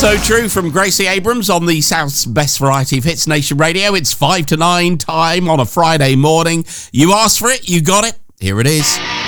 So True from Gracie Abrams on the South's Best Variety of Hits Nation Radio. It's 5 to 9 time on a Friday morning. You asked for it, you got it. Here it is.